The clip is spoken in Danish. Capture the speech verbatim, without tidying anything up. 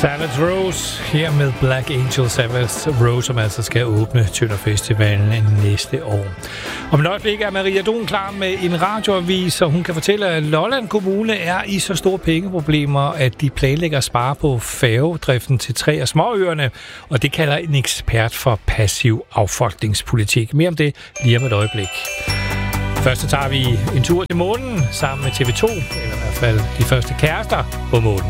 Savage Rose her med Black Angel Savage Rose, som altså skal åbne Tønder Festivalen næste år. Om et øjeblik er Maria Don klar med en radioavis, og hun kan fortælle, at Lolland Kommune er i så store pengeproblemer, at de planlægger at spare på færgedriften til tre af småøerne, og det kalder en ekspert for passiv affolkningspolitik. Mere om det lige om et øjeblik. Først så tager vi en tur til månen sammen med T V to, eller i hvert fald de første kærester på månen.